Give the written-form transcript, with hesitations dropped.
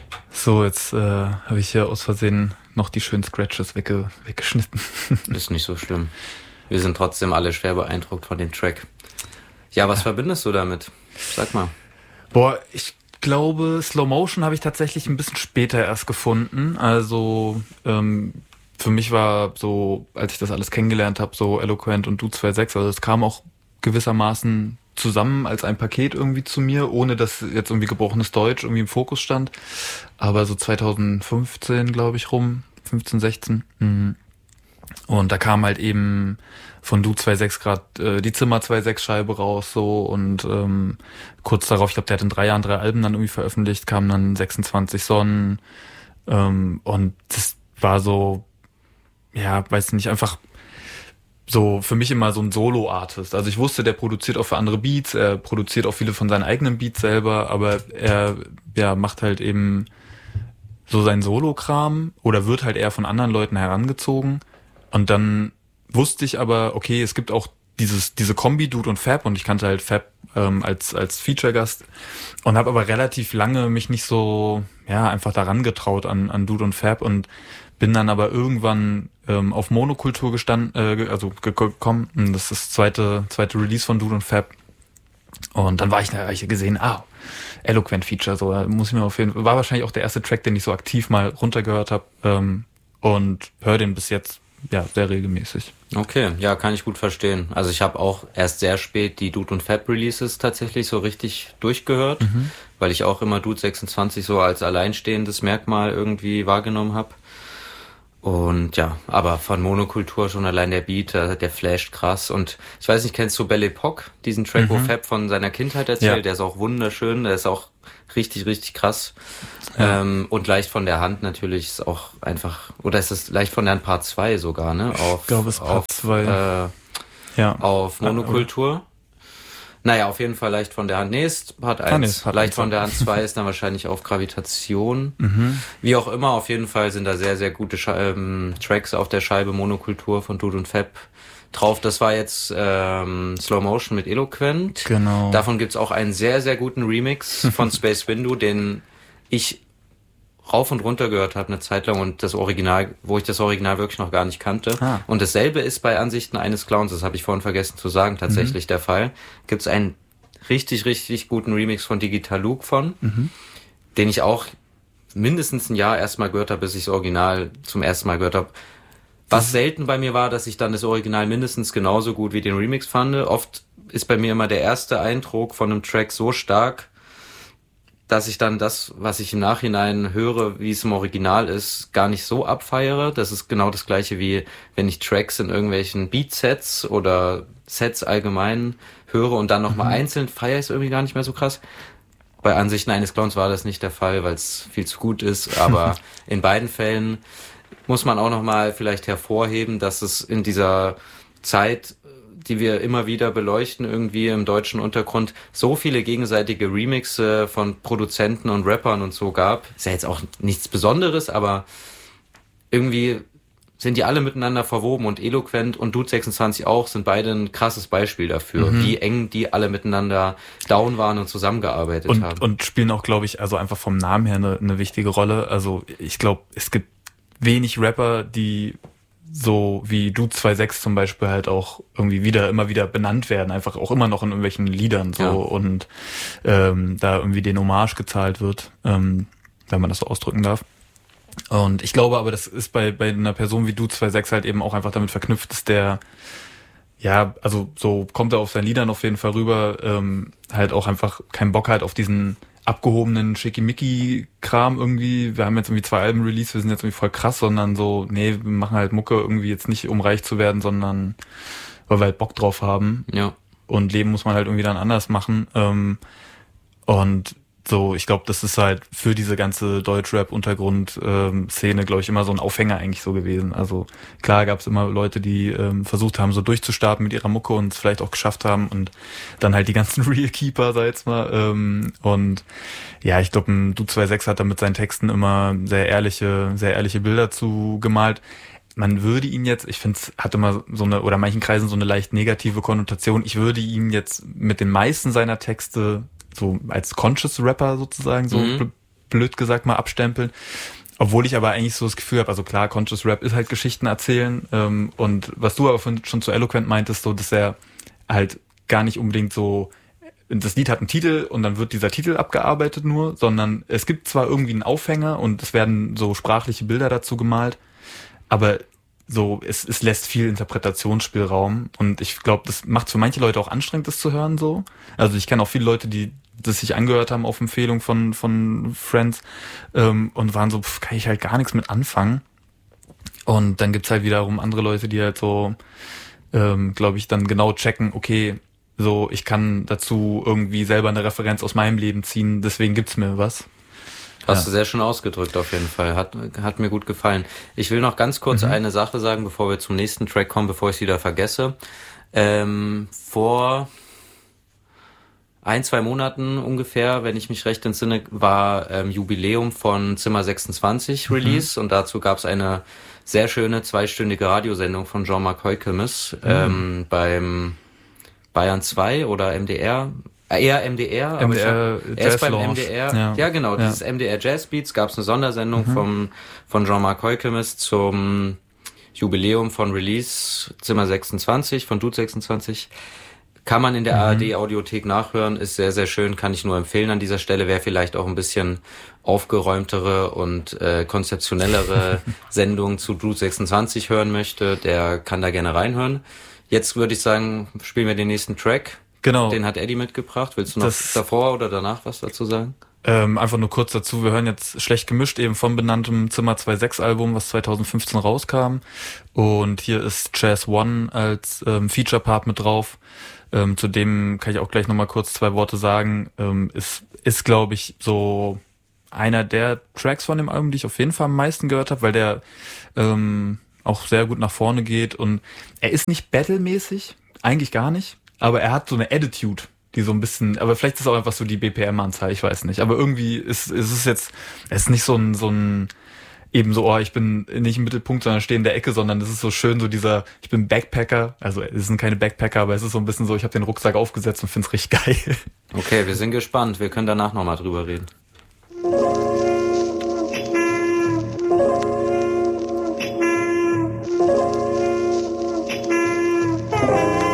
So, jetzt habe ich hier aus Versehen noch die schönen Scratches weggeschnitten. Ist nicht so schlimm. Wir sind trotzdem alle schwer beeindruckt von dem Track. Ja, was verbindest du damit? Sag mal. Boah, ich glaube, Slow Motion habe ich tatsächlich ein bisschen später erst gefunden. Also für mich war so, als ich das alles kennengelernt habe, so Eloquent und Dude 2.6, also es kam auch gewissermaßen zusammen als ein Paket irgendwie zu mir, ohne dass jetzt irgendwie gebrochenes Deutsch irgendwie im Fokus stand. Aber so 2015, glaube ich, 15, 16. Und da kam halt eben von Dude 2.6 gerade die Zimmer 2.6 Scheibe raus so und kurz darauf, ich glaube, der hat in 3 Jahren 3 Alben dann irgendwie veröffentlicht, kam dann 26 Sonnen und das war so, ja, weiß nicht, einfach so für mich immer so ein Solo-Artist. Also ich wusste, der produziert auch für andere Beats, er produziert auch viele von seinen eigenen Beats selber, aber er macht halt eben so seinen Solo-Kram oder wird halt eher von anderen Leuten herangezogen. Und dann wusste ich aber, okay, es gibt auch diese Kombi Dude und Fab und ich kannte halt Fab als Feature-Gast und habe aber relativ lange mich nicht so einfach daran getraut an Dude und Fab und bin dann aber irgendwann auf Monokultur gekommen. Das ist das zweite Release von Dude und Fab. Und dann hab ich gesehen, Eloquent Feature, so muss ich mir auf jeden Fall, war wahrscheinlich auch der erste Track, den ich so aktiv mal runtergehört habe und höre den bis jetzt sehr regelmäßig. Okay, ja, kann ich gut verstehen. Also ich habe auch erst sehr spät die Dude und Fab Releases tatsächlich so richtig durchgehört, weil ich auch immer Dude 26 so als alleinstehendes Merkmal irgendwie wahrgenommen habe. Und ja, aber von Monokultur schon allein der Beat, der flasht krass. Und ich weiß nicht, kennst du Belle Epoque, diesen Track, wo Fab von seiner Kindheit erzählt? Ja. Der ist auch wunderschön, der ist auch richtig, richtig krass. Ja. Und leicht von der Hand natürlich ist auch einfach, oder ist es leicht von der Hand Part 2 sogar, ne? Ich glaube, es ist Part 2. Auf Monokultur. Naja, auf jeden Fall leicht von der Hand. Nee, ist Part 1. Leicht von der Hand 2 ist dann wahrscheinlich auf Gravitation. Wie auch immer, auf jeden Fall sind da sehr, sehr gute Tracks auf der Scheibe Monokultur von Dude und Fab drauf. Das war jetzt Slow Motion mit Eloquent. Genau. Davon gibt's auch einen sehr, sehr guten Remix von Space Window, den ich rauf und runter gehört habe eine Zeit lang und das Original, wo ich das Original wirklich noch gar nicht kannte. Und dasselbe ist bei Ansichten eines Clowns, das habe ich vorhin vergessen zu sagen, tatsächlich der Fall. Gibt's einen richtig, richtig guten Remix von Digital Luke den ich auch mindestens ein Jahr erstmal gehört habe, bis ich das Original zum ersten Mal gehört habe. Was selten bei mir war, dass ich dann das Original mindestens genauso gut wie den Remix fand. Oft ist bei mir immer der erste Eindruck von einem Track so stark, dass ich dann das, was ich im Nachhinein höre, wie es im Original ist, gar nicht so abfeiere. Das ist genau das Gleiche wie, wenn ich Tracks in irgendwelchen Beat-Sets oder Sets allgemein höre und dann nochmal einzeln feiere ich es irgendwie gar nicht mehr so krass. Bei Ansichten eines Clowns war das nicht der Fall, weil es viel zu gut ist. Aber in beiden Fällen muss man auch nochmal vielleicht hervorheben, dass es in dieser Zeit, die wir immer wieder beleuchten, irgendwie im deutschen Untergrund, so viele gegenseitige Remixe von Produzenten und Rappern und so gab. Ist ja jetzt auch nichts Besonderes, aber irgendwie sind die alle miteinander verwoben und Eloquent und Dude 26 auch, sind beide ein krasses Beispiel dafür, wie eng die alle miteinander down waren und zusammengearbeitet haben. Und spielen auch, glaube ich, also einfach vom Namen her eine wichtige Rolle. Also ich glaube, es gibt wenig Rapper, die so wie Dude 2.6 zum Beispiel halt auch irgendwie immer wieder benannt werden, einfach auch immer noch in irgendwelchen Liedern so und da irgendwie den Hommage gezahlt wird, wenn man das so ausdrücken darf. Und ich glaube aber, das ist bei einer Person wie Dude 2.6 halt eben auch einfach damit verknüpft, dass der, also so kommt er auf seinen Liedern auf jeden Fall rüber, halt auch einfach keinen Bock hat auf diesen abgehobenen Schickimicki-Kram irgendwie. Wir haben jetzt irgendwie 2 Alben released, wir sind jetzt irgendwie voll krass, sondern so, nee, wir machen halt Mucke irgendwie jetzt nicht, um reich zu werden, sondern weil wir halt Bock drauf haben. Ja. Und Leben muss man halt irgendwie dann anders machen. Und so, ich glaube, das ist halt für diese ganze Deutschrap-Untergrund-Szene, glaube ich, immer so ein Aufhänger eigentlich so gewesen. Also klar gab es immer Leute, die versucht haben, so durchzustarten mit ihrer Mucke und es vielleicht auch geschafft haben und dann halt die ganzen Real Keeper, sag jetzt mal. Und ja, ich glaube, Dude 2.6 hat da mit seinen Texten immer sehr ehrliche Bilder zu gemalt. Man würde ihn jetzt, ich finde, es hat immer so eine, oder in manchen Kreisen so eine leicht negative Konnotation. Ich würde ihn jetzt mit den meisten seiner Texte so als Conscious Rapper sozusagen so blöd gesagt mal abstempeln. Obwohl ich aber eigentlich so das Gefühl habe, also klar, Conscious Rap ist halt Geschichten erzählen. Und was du aber schon zu Eloquent meintest, so, dass er halt gar nicht unbedingt so, das Lied hat einen Titel und dann wird dieser Titel abgearbeitet nur, sondern es gibt zwar irgendwie einen Aufhänger und es werden so sprachliche Bilder dazu gemalt, aber so, es lässt viel Interpretationsspielraum und ich glaube, das macht es für manche Leute auch anstrengend, das zu hören so. Also ich kenne auch viele Leute, die das sich angehört haben auf Empfehlung von Friends und waren so, kann ich halt gar nichts mit anfangen. Und dann gibt's halt wiederum andere Leute, die halt so, glaube ich, dann genau checken, okay, so, ich kann dazu irgendwie selber eine Referenz aus meinem Leben ziehen, deswegen gibt's mir was. Hast du sehr schön ausgedrückt auf jeden Fall. Hat mir gut gefallen. Ich will noch ganz kurz eine Sache sagen, bevor wir zum nächsten Track kommen, bevor ich es wieder vergesse. Vor 1-2 Monaten ungefähr, wenn ich mich recht entsinne, war Jubiläum von Zimmer 26 Release und dazu gab es eine sehr schöne 2-stündige Radiosendung von Jean-Marc Heukelmes beim Bayern 2 oder MDR. Eher MDR, aber er ist beim MDR. Ja, genau, dieses MDR Jazz Beats gab es eine Sondersendung von Jean-Marc Heukelmes zum Jubiläum von Release Zimmer 26 von Dude 26. Kann man in der ARD Audiothek nachhören, ist sehr, sehr schön, kann ich nur empfehlen an dieser Stelle. Wer vielleicht auch ein bisschen aufgeräumtere und konzeptionellere Sendungen zu Dude 26 hören möchte, der kann da gerne reinhören. Jetzt würde ich sagen, spielen wir den nächsten Track. Genau. Den hat Eddie mitgebracht. Willst du noch davor oder danach was dazu sagen? Einfach nur kurz dazu. Wir hören jetzt Schlecht gemischt, eben vom benannten Zimmer 26 Album, was 2015 rauskam. Und hier ist Jazz One als Feature-Part mit drauf. Zu dem kann ich auch gleich nochmal kurz 2 Worte sagen. Ist glaube ich, so einer der Tracks von dem Album, die ich auf jeden Fall am meisten gehört habe, weil der auch sehr gut nach vorne geht. Und er ist nicht battle-mäßig, eigentlich gar nicht. Aber er hat so eine Attitude, die so ein bisschen, aber vielleicht ist es auch einfach so die BPM-Anzahl, ich weiß nicht. Aber irgendwie ist es jetzt, es ist nicht so ein, eben so, ich bin nicht im Mittelpunkt, sondern stehe in der Ecke, sondern es ist so schön, so dieser, ich bin Backpacker, also es sind keine Backpacker, aber es ist so ein bisschen so, ich habe den Rucksack aufgesetzt und find's richtig geil. Okay, wir sind gespannt, wir können danach nochmal drüber reden.